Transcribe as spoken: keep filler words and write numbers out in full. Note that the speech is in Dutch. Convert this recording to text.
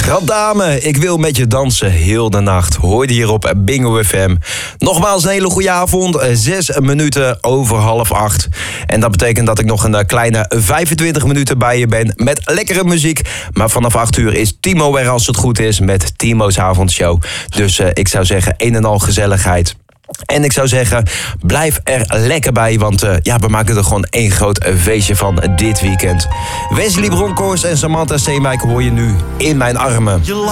Radame, ik wil met je dansen heel de nacht. Hoorde hier op Bingo F M. Nogmaals een hele goede avond. Zes minuten over half acht. En dat betekent dat ik nog een kleine vijfentwintig minuten bij je ben met lekkere muziek. Maar vanaf acht uur is Timo er als het goed is met Timo's avondshow. Dus uh, ik zou zeggen, een en al gezelligheid. En ik zou zeggen, blijf er lekker bij, want uh, ja, we maken er gewoon één groot feestje van dit weekend. Wesley Bronkhorst en Samantha Steenwijk hoor je nu in mijn armen.